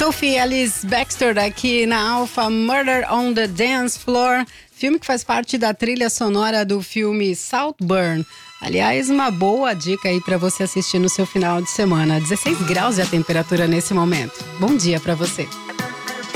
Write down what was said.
Sophie Ellis Bextor aqui na Alpha, Murder on the Dance Floor, filme que faz parte da trilha sonora do filme Saltburn. Aliás, uma boa dica aí para você assistir no seu final de semana. 16 graus é a temperatura nesse momento. Bom dia para você.